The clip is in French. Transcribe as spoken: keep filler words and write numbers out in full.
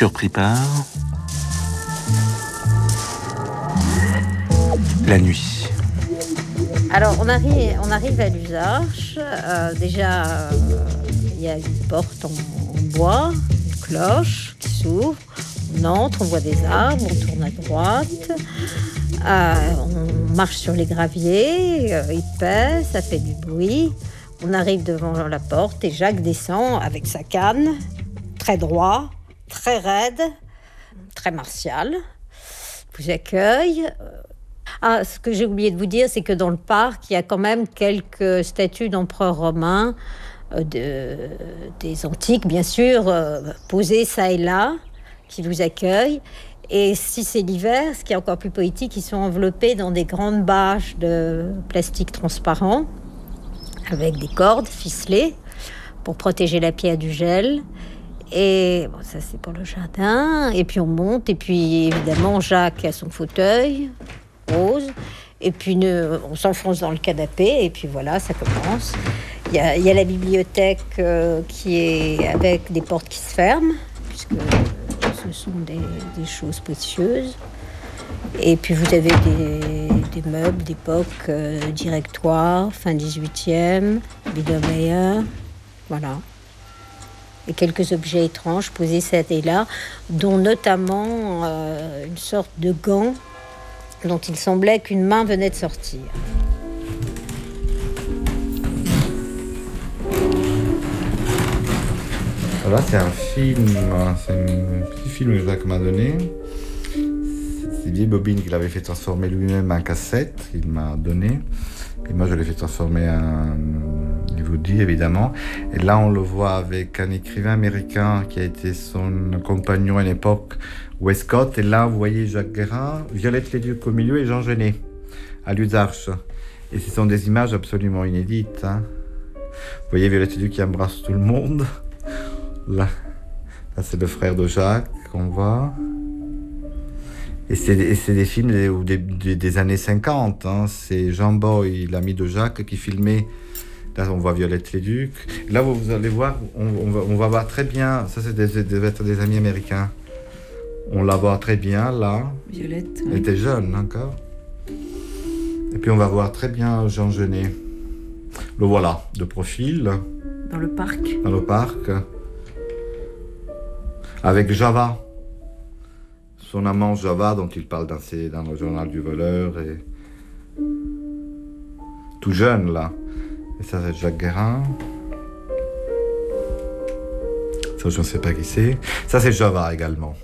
Surpris par la nuit. Alors, on arrive, on arrive à l'Usarche. Euh, déjà, il euh, y a une porte en, en bois, une cloche qui s'ouvre. On entre, on voit des arbres, on tourne à droite. Euh, on marche sur les graviers, euh, épais, ça fait du bruit. On arrive devant la porte et Jacques descend avec sa canne, très droit, très raide, très martial. Vous accueille. Ah, ce que j'ai oublié de vous dire, c'est que dans le parc, il y a quand même quelques statues d'empereurs romains, euh, de, des antiques, bien sûr, euh, posées ça et là, qui vous accueillent. Et si c'est l'hiver, ce qui est encore plus poétique, ils sont enveloppés dans des grandes bâches de plastique transparent, avec des cordes ficelées pour protéger la pierre du gel. Et bon, ça, c'est pour le jardin. Et puis on monte, et puis évidemment, Jacques a son fauteuil rose, et puis ne, on s'enfonce dans le canapé, et puis voilà, ça commence. Il y a, il y a la bibliothèque euh, qui est avec des portes qui se ferment, puisque ce sont des, des choses précieuses. Et puis vous avez des, des meubles d'époque, euh, directoire, fin dix-huitième, Biedermeier, voilà. Et quelques objets étranges posés ça et là, dont notamment euh, une sorte de gant dont il semblait qu'une main venait de sortir. Voilà, c'est un film, c'est un petit film que Jacques m'a donné. C'est des vieilles bobines qu'il avait fait transformer lui-même en cassette, il m'a donné. Et moi, je l'ai fait transformer en D V D, évidemment. Et là, on le voit avec un écrivain américain qui a été son compagnon à l'époque, Westcott. Et là, vous voyez Jacques Guérin, Violette Léduc au milieu et Jean Genet à l'Usarche. Et ce sont des images absolument inédites. Hein. Vous voyez Violette Léduc qui embrasse tout le monde. Là, là c'est le frère de Jacques qu'on voit. Et c'est, et c'est des films des, des, des, des années cinquante. Hein. C'est Jean Boy, l'ami de Jacques, qui filmait. Là, on voit Violette Léduc. Là, vous, vous allez voir, on, on, va, on va voir très bien. Ça, c'est des, des, des, des amis américains. On la voit très bien, là. Violette. Elle Oui. était jeune, encore. Et puis, on va voir très bien Jean Genet. Le voilà, de profil. Dans le parc. Dans le parc. Avec Java. Son amant Java, dont il parle dans, ses, dans le journal du voleur. Et... tout jeune, là. Et ça, c'est Jacques Guérin. Ça, je ne sais pas qui c'est. Ça, c'est Java également.